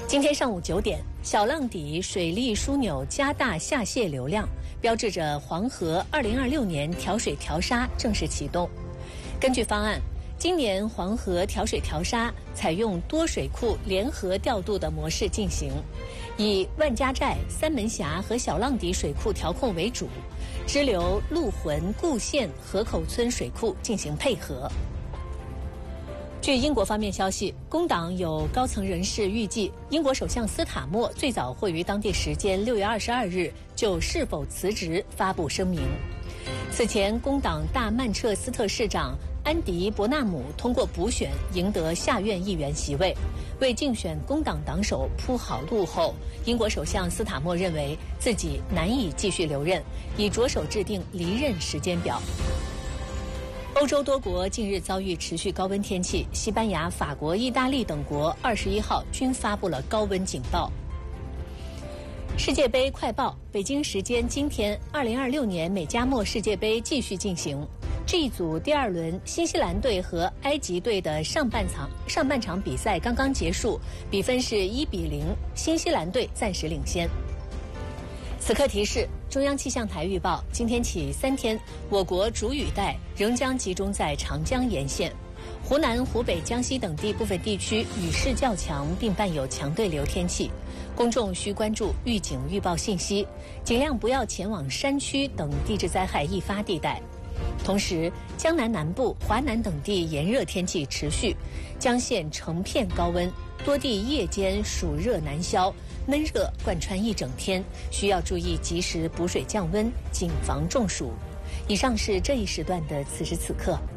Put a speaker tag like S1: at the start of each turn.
S1: 今天上午9点，小浪底水利枢纽加大下泄流量，标志着黄河2026年调水调沙正式启动。根据方案，今年黄河调水调沙采用多水库联合调度的模式进行，以万家寨、三门峡和小浪底水库调控为主，支流陆浑、固县、河口村水库进行配合。据英国方面消息，工党有高层人士预计，英国首相斯塔默最早会于当地时间6月22日就是否辞职发布声明。此前，工党大曼彻斯特市长安迪·伯纳姆通过补选赢得下院议员席位，为竞选工党党首铺好路后，英国首相斯塔默认为自己难以继续留任，已着手制定离任时间表。欧洲多国近日遭遇持续高温天气，西班牙、法国、意大利等国21号均发布了高温警报。世界杯快报：北京时间今天，2026年美加墨世界杯继续进行。G 组第2轮，新西兰队和埃及队的上半场比赛刚刚结束，比分是1-0，新西兰队暂时领先。此刻提示：中央气象台预报，今天起3天，我国主雨带仍将集中在长江沿线，湖南、湖北、江西等地部分地区雨势较强，并伴有强对流天气。公众需关注预警预报信息，尽量不要前往山区等地质灾害易发地带。同时，江南南部、华南等地炎热天气持续，江县成片高温，多地夜间暑热难消，闷热贯穿一整天，需要注意及时补水降温，谨防中暑。以上是这一时段的此时此刻。